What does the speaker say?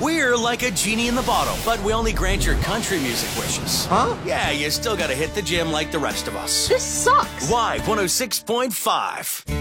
We're like a genie in the bottle, but we only grant your country music wishes. Huh? Yeah, you still gotta hit the gym like the rest of us. This sucks. Why 106.5.